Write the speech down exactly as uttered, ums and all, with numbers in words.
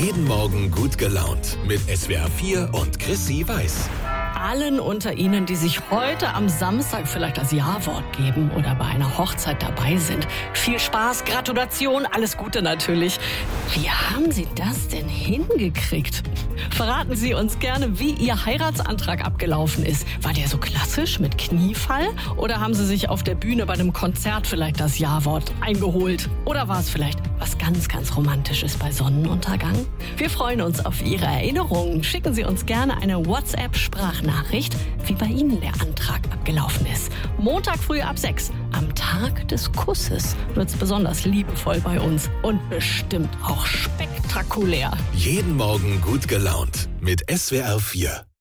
Jeden Morgen gut gelaunt mit S W R vier und Chrissy Weiß. Allen unter Ihnen, die sich heute am Samstag vielleicht das Ja-Wort geben oder bei einer Hochzeit dabei sind. Viel Spaß, Gratulation, alles Gute natürlich. Wie haben Sie das denn hingekriegt? Verraten Sie uns gerne, wie Ihr Heiratsantrag abgelaufen ist. War der so klassisch mit Kniefall? Oder haben Sie sich auf der Bühne bei einem Konzert vielleicht das Ja-Wort eingeholt? Oder war es vielleicht was ganz, ganz Romantisches bei Sonnenuntergang? Wir freuen uns auf Ihre Erinnerungen. Schicken Sie uns gerne eine WhatsApp-Sprachnachricht, wie bei Ihnen der Antrag abgelaufen ist. Montag früh ab sechs, am Tag des Kusses, wird's besonders liebevoll bei uns und bestimmt auch spektakulär. Jeden Morgen gut gelaunt mit S W R vier.